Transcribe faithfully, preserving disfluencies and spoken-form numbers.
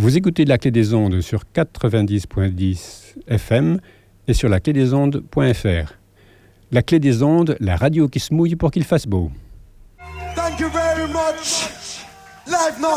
Vous écoutez La Clé des Ondes sur quatre-vingt-dix point dix F M et sur la clé des ondes point F R. La Clé des Ondes, la radio qui se mouille pour qu'il fasse beau. Thank you very much. Live now.